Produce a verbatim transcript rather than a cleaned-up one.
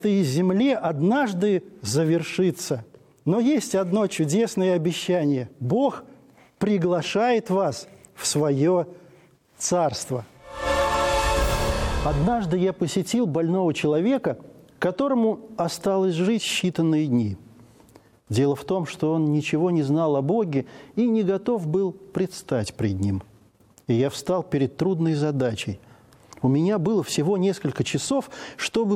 этой земле однажды завершится. Но есть одно чудесное обещание. Бог приглашает вас в свое царство. Однажды я посетил больного человека, которому осталось жить считанные дни. Дело в том, что он ничего не знал о Боге и не готов был предстать пред Ним. И я встал перед трудной задачей. У меня было всего несколько часов, чтобы